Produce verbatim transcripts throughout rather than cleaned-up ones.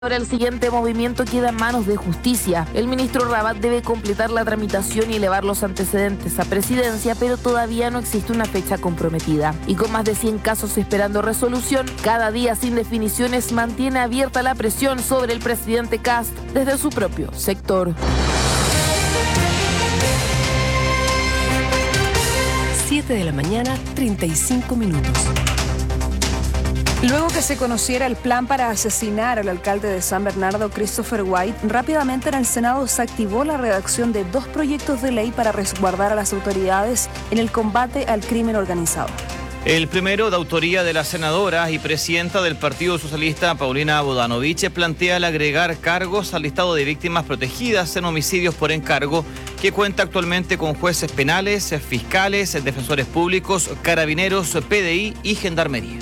Ahora el siguiente movimiento queda en manos de justicia. El ministro Rabat debe completar la tramitación y elevar los antecedentes a presidencia, pero todavía no existe una fecha comprometida. Y con más de cien casos esperando resolución, cada día sin definiciones mantiene abierta la presión sobre el presidente Kast desde su propio sector. siete de la mañana, treinta y cinco minutos. Luego que se conociera el plan para asesinar al alcalde de San Bernardo, Christopher White, rápidamente en el Senado se activó la redacción de dos proyectos de ley para resguardar a las autoridades en el combate al crimen organizado. El primero, de autoría de la senadora y presidenta del Partido Socialista, Paulina Bodanovich, plantea el agregar cargos al listado de víctimas protegidas en homicidios por encargo, que cuenta actualmente con jueces penales, fiscales, defensores públicos, carabineros, P D I y gendarmería.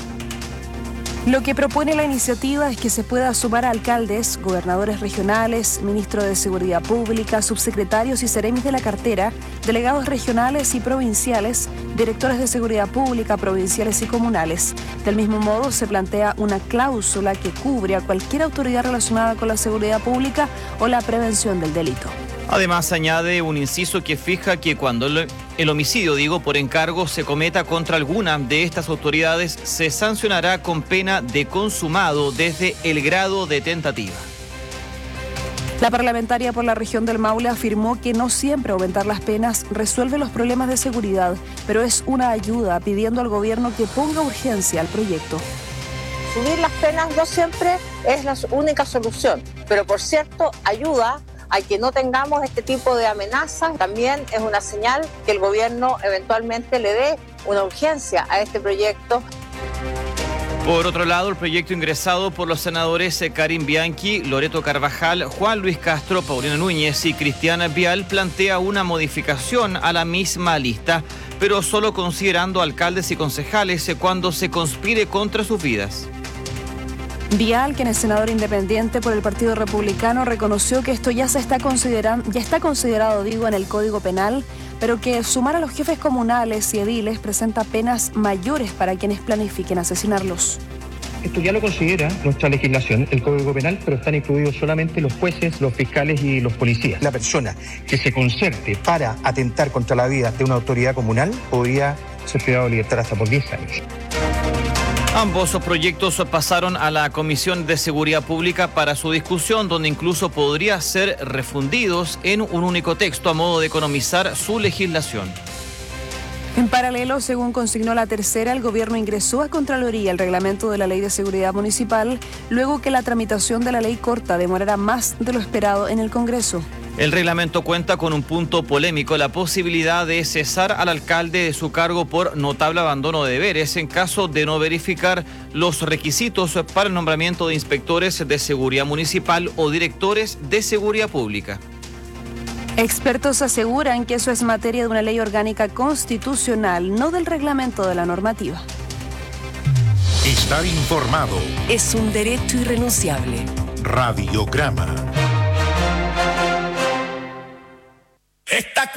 Lo que propone la iniciativa es que se pueda sumar a alcaldes, gobernadores regionales, ministros de Seguridad Pública, subsecretarios y seremis de la cartera, delegados regionales y provinciales, directores de Seguridad Pública, provinciales y comunales. Del mismo modo, se plantea una cláusula que cubre a cualquier autoridad relacionada con la seguridad pública o la prevención del delito. Además, añade un inciso que fija que cuando el, el homicidio, digo, por encargo se cometa contra alguna de estas autoridades, se sancionará con pena de consumado desde el grado de tentativa. La parlamentaria por la región del Maule afirmó que no siempre aumentar las penas resuelve los problemas de seguridad, pero es una ayuda, pidiendo al gobierno que ponga urgencia al proyecto. Subir las penas no siempre es la única solución, pero por cierto ayuda a que no tengamos este tipo de amenazas. También es una señal que el gobierno eventualmente le dé una urgencia a este proyecto. Por otro lado, el proyecto ingresado por los senadores Karim Bianchi, Loreto Carvajal, Juan Luis Castro, Paulina Núñez y Cristiana Vial plantea una modificación a la misma lista, pero solo considerando alcaldes y concejales cuando se conspire contra sus vidas. Vial, quien es senador independiente por el Partido Republicano, reconoció que esto ya se está considerando, ya está considerado, digo, en el Código Penal, pero que sumar a los jefes comunales y ediles presenta penas mayores para quienes planifiquen asesinarlos. Esto ya lo considera nuestra legislación, el Código Penal, pero están incluidos solamente los jueces, los fiscales y los policías. La persona que se concerte para atentar contra la vida de una autoridad comunal podría ser privado de libertad hasta por diez años. Ambos proyectos pasaron a la Comisión de Seguridad Pública para su discusión, donde incluso podría ser refundidos en un único texto a modo de economizar su legislación. En paralelo, según consignó la tercera, el gobierno ingresó a Contraloría el reglamento de la Ley de Seguridad Municipal, luego que la tramitación de la ley corta demorara más de lo esperado en el Congreso. El reglamento cuenta con un punto polémico, la posibilidad de cesar al alcalde de su cargo por notable abandono de deberes en caso de no verificar los requisitos para el nombramiento de inspectores de seguridad municipal o directores de seguridad pública. Expertos aseguran que eso es materia de una ley orgánica constitucional, no del reglamento de la normativa. Estar informado es un derecho irrenunciable. Radiograma.